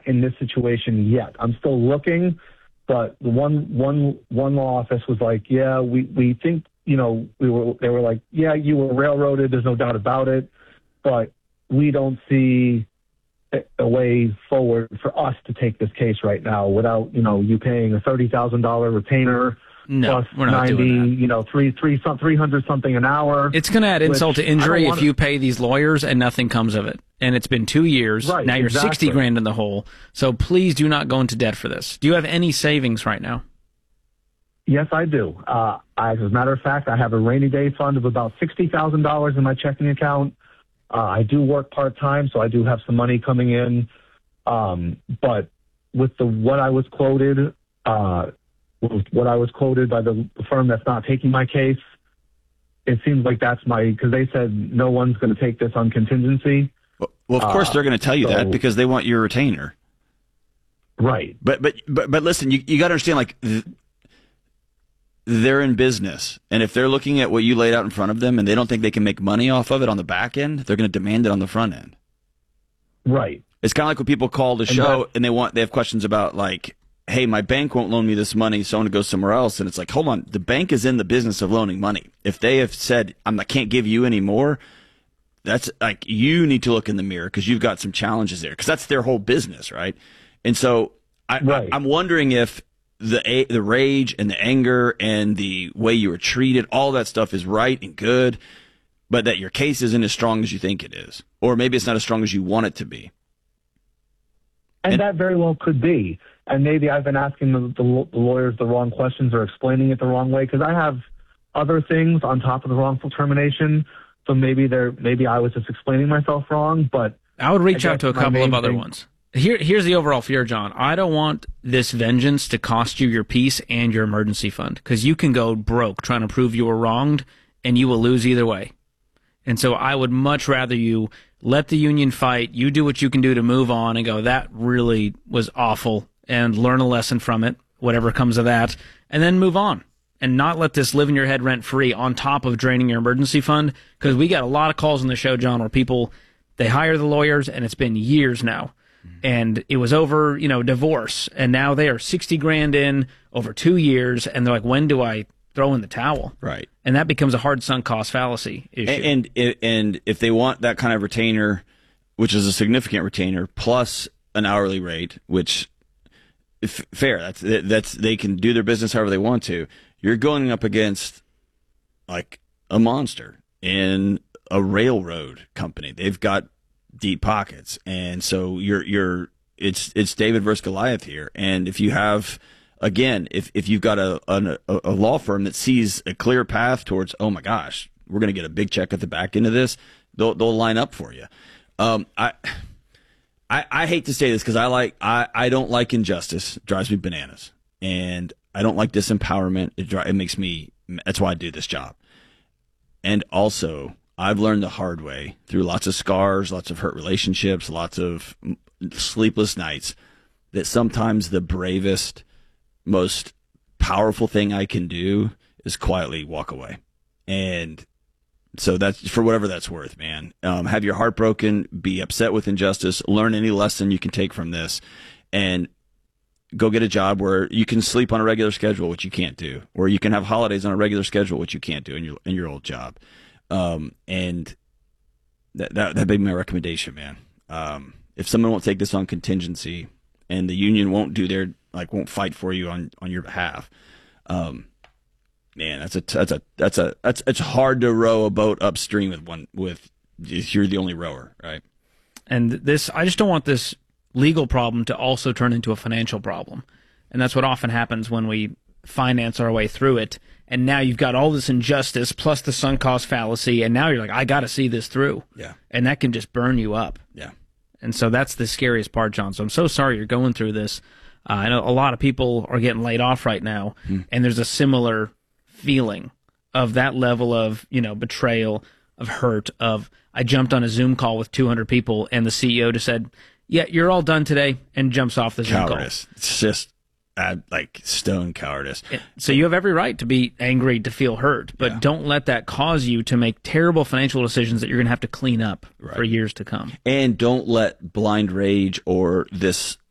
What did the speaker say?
in this situation yet. I'm still looking, but one law office was like, yeah, we think, they were like, yeah, you were railroaded. There's no doubt about it, but we don't see a way forward for us to take this case right now without, you paying a $30,000 retainer. No, plus we're not 90, doing that. 300 something an hour. It's going to add insult to injury if you pay these lawyers and nothing comes of it. And it's been 2 years. Right, now you're exactly. 60 grand in the hole. So please do not go into debt for this. Do you have any savings right now? Yes, I do. As a matter of fact, I have a rainy day fund of about $60,000 in my checking account. I do work part-time, so I do have some money coming in. But with what I was quoted by the firm that's not taking my case, it seems like that's because they said no one's going to take this on contingency. Well, of course they're going to tell you that because they want your retainer. Right. But listen, you got to understand, like, they're in business, and if they're looking at what you laid out in front of them and they don't think they can make money off of it on the back end, they're going to demand it on the front end. Right. It's kind of like when people call the show and they have questions about, like, hey, my bank won't loan me this money, so I want to go somewhere else. And it's like, hold on, the bank is in the business of loaning money. If they have said, I can't give you any more, that's like, you need to look in the mirror because you've got some challenges there, because that's their whole business, right? And so I'm wondering if the rage and the anger and the way you were treated, all that stuff is right and good, but that your case isn't as strong as you think it is. Or maybe it's not as strong as you want it to be. And that very well could be. And maybe I've been asking the lawyers the wrong questions or explaining it the wrong way, because I have other things on top of the wrongful termination. So maybe I was just explaining myself wrong. But I would reach out to a couple of other ones. Here's the overall fear, John. I don't want this vengeance to cost you your peace and your emergency fund, because you can go broke trying to prove you were wronged, and you will lose either way. And so I would much rather you let the union fight, you do what you can do to move on and go, that really was awful, and learn a lesson from it, whatever comes of that, and then move on. And not let this live in your head rent-free on top of draining your emergency fund, because we got a lot of calls on the show, John, where people, they hire the lawyers, and it's been years now. And it was over, divorce, and now they are 60 grand in over 2 years, and they're like, when do I throw in the towel? Right. And that becomes a hard sunk cost fallacy issue. And if they want that kind of retainer, which is a significant retainer, plus an hourly rate, which fair, that's they can do their business however they want to. You're going up against like a monster in a railroad company. They've got deep pockets, and so it's David versus Goliath here. And if you have, again, if you've got a law firm that sees a clear path towards, oh my gosh, we're going to get a big check at the back end of this, they'll line up for you. I hate to say this because I don't like injustice. It drives me bananas, and I don't like disempowerment. It makes me. That's why I do this job. And also, I've learned the hard way through lots of scars, lots of hurt relationships, lots of sleepless nights, that sometimes the bravest, most powerful thing I can do is quietly walk away. And so that's for whatever that's worth, man. Have your heart broken, be upset with injustice, learn any lesson you can take from this, and go get a job where you can sleep on a regular schedule, which you can't do, or you can have holidays on a regular schedule, which you can't do in your old job. And that'd be my recommendation, man. If someone won't take this on contingency and the union won't won't fight for you on your behalf, man, it's hard to row a boat upstream with if you're the only rower, right? And I just don't want this legal problem to also turn into a financial problem. And that's what often happens when we finance our way through it. And now you've got all this injustice plus the sunk cost fallacy, and now you're like, I got to see this through. Yeah. And that can just burn you up. Yeah. And so that's the scariest part, John. So I'm so sorry you're going through this. I know a lot of people are getting laid off right now, and there's a similar feeling of that level of, betrayal, of hurt, of I jumped on a Zoom call with 200 people, and the CEO just said, yeah, you're all done today, and jumps off the Zoom call. It's just stone cowardice. So you have every right to be angry, to feel hurt, but don't let that cause you to make terrible financial decisions that you're going to have to clean up for years to come. And don't let blind rage or this